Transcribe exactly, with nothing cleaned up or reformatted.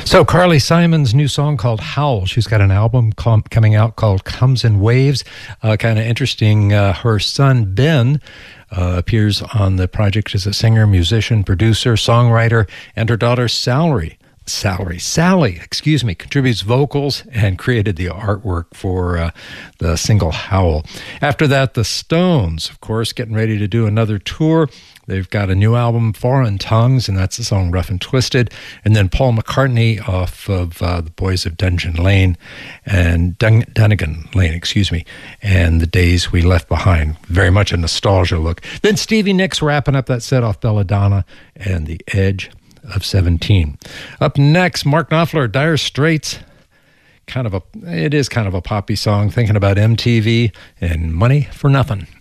So Carly Simon's new song called Howl. She's got an album com- coming out called Comes in Waves. Uh, kind of interesting. Uh, her son, Ben, uh, appears on the project as a singer, musician, producer, songwriter, and her daughter, Salary. Salary, Sally, excuse me, contributes vocals and created the artwork for uh, the single Howl. After that, the Stones, of course, getting ready to do another tour. They've got a new album, Foreign Tongues, and that's the song Rough and Twisted. And then Paul McCartney off of uh, The Boys of Dungeon Lane and Dun- Dunnigan Lane, excuse me, and The Days We Left Behind. Very much a nostalgia look. Then Stevie Nicks wrapping up that set off Belladonna and The Edge of seventeen. Up next, Mark Knopfler, Dire Straits. Kind of a, it is kind of a poppy song, thinking about M T V and Money for Nothing.